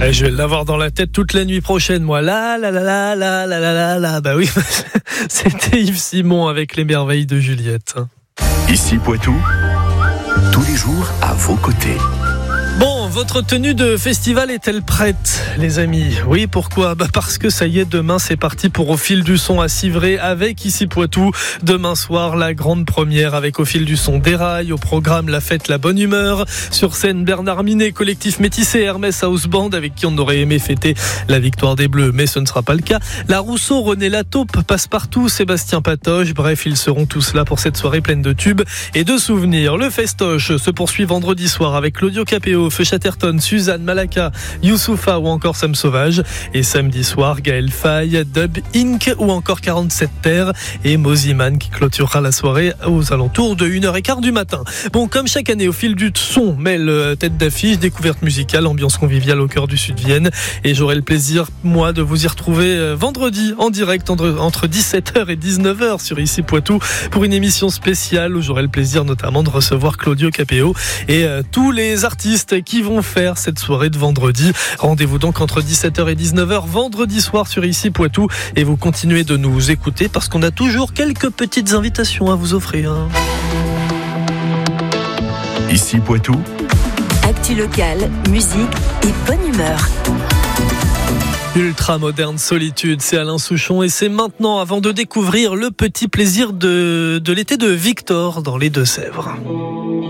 Et je vais l'avoir dans la tête toute la nuit prochaine, moi. Bah oui, c'était Yves Simon avec les merveilles de Juliette. Ici Poitou, tous les jours à vos côtés. Bon, votre tenue de festival est-elle prête, les amis? Oui, pourquoi? Parce que ça y est, demain c'est parti pour Au Fil du Son à Civray avec Ici Poitou. Demain soir, la grande première avec Au Fil du Son des Rails, au programme La Fête, la Bonne Humeur. Sur scène, Bernard Minet, collectif Métissé, Hermès House Band avec qui on aurait aimé fêter la victoire des Bleus, mais ce ne sera pas le cas. La Rousseau, René Lataupe, Passepartout, Sébastien Patoche. Bref, ils seront tous là pour cette soirée pleine de tubes et de souvenirs. Le festoche se poursuit vendredi soir avec Claudio Capéo, Feu Chatterton, Suzanne, Malaka, Youssoufa ou encore Sam Sauvage. Et samedi soir, Gaël Faye, Dub Inc. ou encore 47 Terres et Moziman qui clôturera la soirée aux alentours de 1h15 du matin. Bon, comme chaque année, Au Fil du Son mêle tête d'affiche, découverte musicale, ambiance conviviale au cœur du Sud Vienne. Et j'aurai le plaisir, moi, de vous y retrouver vendredi en direct entre 17h et 19h sur Ici Poitou pour une émission spéciale où j'aurai le plaisir notamment de recevoir Claudio Capéo et tous les artistes qui vont faire cette soirée de vendredi. Rendez-vous donc entre 17h et 19h vendredi soir sur Ici Poitou et vous continuez de nous écouter parce qu'on a toujours quelques petites invitations à vous offrir. Ici Poitou. Actu locale, musique et bonne humeur. Ultra moderne solitude, c'est Alain Souchon et c'est maintenant avant de découvrir le petit plaisir de l'été de Victor dans les Deux-Sèvres.